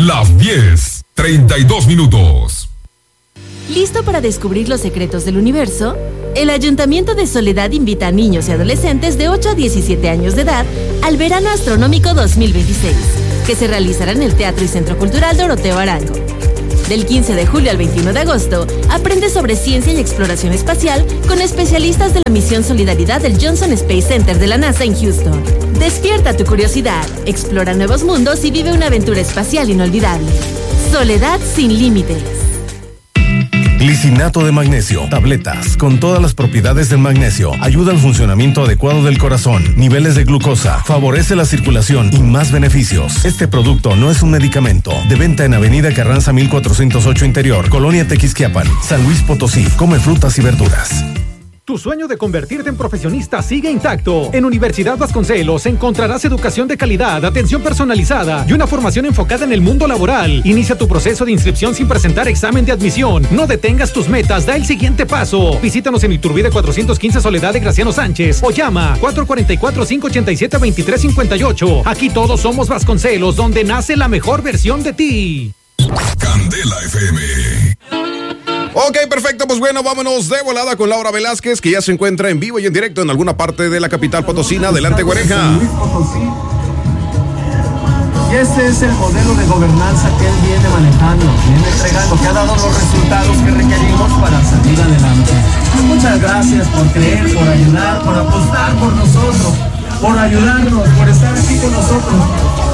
las 10:32. ¿Listo para descubrir los secretos del universo? El Ayuntamiento de Soledad invita a niños y adolescentes de 8 a 17 años de edad al Verano Astronómico 2026, que se realizará en el Teatro y Centro Cultural Doroteo Arango. Del 15 de julio al 21 de agosto, aprende sobre ciencia y exploración espacial con especialistas de la misión Solidaridad del Johnson Space Center de la NASA en Houston. Despierta tu curiosidad, explora nuevos mundos y vive una aventura espacial inolvidable. Soledad sin límites. Glicinato de magnesio, tabletas, con todas las propiedades del magnesio, ayuda al funcionamiento adecuado del corazón, niveles de glucosa, favorece la circulación y más beneficios. Este producto no es un medicamento. De venta en Avenida Carranza 1408 Interior, Colonia Tequisquiapan, San Luis Potosí. Come frutas y verduras. Tu sueño de convertirte en profesionista sigue intacto. En Universidad Vasconcelos encontrarás educación de calidad, atención personalizada y una formación enfocada en el mundo laboral. Inicia tu proceso de inscripción sin presentar examen de admisión. No detengas tus metas, da el siguiente paso. Visítanos en Iturbide 415 Soledad de Graciano Sánchez o llama 444-587-2358. Aquí todos somos Vasconcelos, donde nace la mejor versión de ti. Candela FM. Ok, perfecto, pues bueno, vámonos de volada con Laura Velázquez, que ya se encuentra en vivo y en directo en alguna parte de la capital potosina. Adelante, güereja. Y este es el modelo de gobernanza que él viene manejando, viene entregando, que ha dado los resultados que requerimos para salir adelante. Muchas gracias por creer, por ayudar, por apostar por nosotros, por ayudarnos, por estar aquí con nosotros.